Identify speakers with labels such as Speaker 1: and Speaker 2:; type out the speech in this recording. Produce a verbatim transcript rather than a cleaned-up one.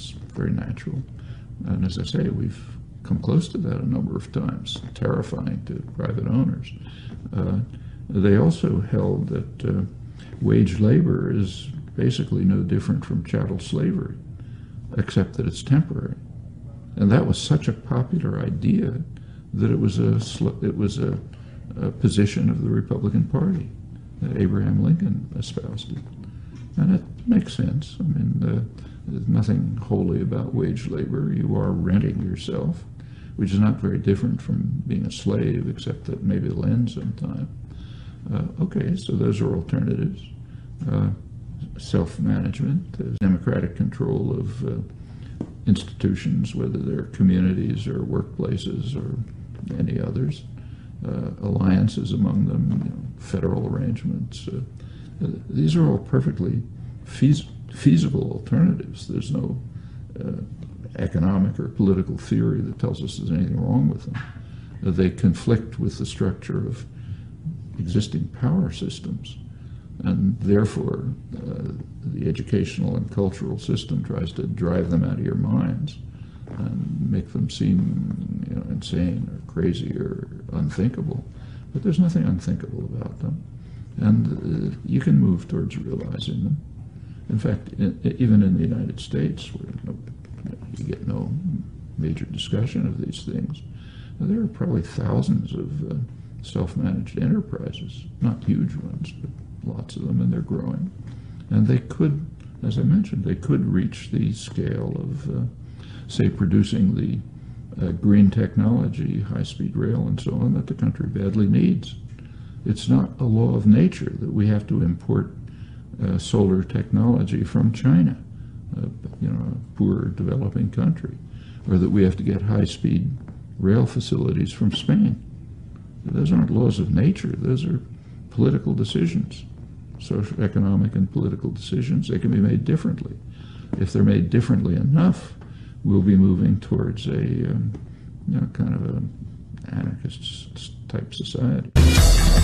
Speaker 1: It's very natural. And as I say, we've come close to that a number of times, terrifying to private owners. Uh, they also held that uh, wage labor is basically no different from chattel slavery, except that it's temporary. And that was such a popular idea that it was a, it was a, a position of the Republican Party that Abraham Lincoln espoused it. And it makes sense. I mean, uh, there's nothing holy about wage labor. You are renting yourself, which is not very different from being a slave, except that maybe it'll end sometime. Uh, okay, so those are alternatives. Uh, self-management, uh, democratic control of uh, institutions, whether they're communities or workplaces or any others, uh, alliances among them, you know, federal arrangements. Uh, uh, these are all perfectly feas feasible alternatives. There's no uh, economic or political theory that tells us there's anything wrong with them. Uh, they conflict with the structure of existing power systems, and therefore uh, the educational and cultural system tries to drive them out of your minds and make them seem, you know, insane or crazy or unthinkable. But there's nothing unthinkable about them, and uh, you can move towards realizing them. In fact, in, even in the United States, where no, you get no major discussion of these things, there are probably thousands of uh, self-managed enterprises, not huge ones, but lots of them, and they're growing. And they could, as I mentioned, they could reach the scale of, uh, say, producing the uh, green technology, high-speed rail and so on, that the country badly needs. It's not a law of nature that we have to import uh, solar technology from China, uh, you know, a poor developing country, or that we have to get high-speed rail facilities from Spain. Those aren't laws of nature. Those are political decisions, social, economic, and political decisions. They can be made differently. If they're made differently enough, we'll be moving towards a, um, you know, kind of an anarchist type society.